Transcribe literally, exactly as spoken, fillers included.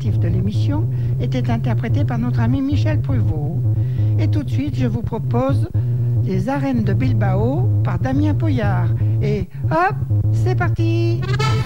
créatif de l'émission était interprété par notre ami Michel Pruvot. Et tout de suite, je vous propose Les Arènes de Bilbao par Damien Poyard. Et hop, c'est parti!